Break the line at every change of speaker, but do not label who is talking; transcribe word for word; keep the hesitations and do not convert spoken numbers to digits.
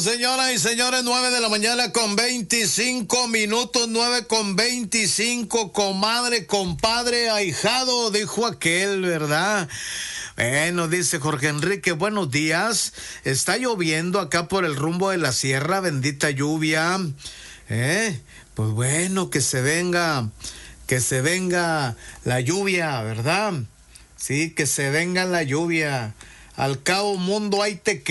señoras y señores, nueve de la mañana con veinticinco minutos, nueve con veinticinco, comadre, compadre, ahijado, dijo aquel, ¿verdad? Bueno, dice Jorge Enrique, buenos días, está lloviendo acá por el rumbo de la sierra, bendita lluvia, ¿eh? Pues bueno, que se venga, que se venga la lluvia, ¿verdad? Sí, que se venga la lluvia, al cabo mundo ahí te queda.